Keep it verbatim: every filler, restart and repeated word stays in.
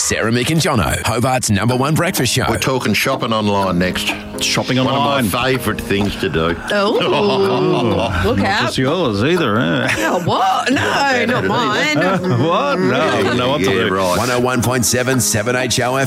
Sarah, Mick and Jono, Hobart's number one breakfast show. We're talking shopping online next. Shopping One online. of my favourite things to do. Oh, look Not out. just yours either, eh? Oh, what? No, not mine. What? No, no, what to Yeah, do. right. one oh one point seven, seven H O F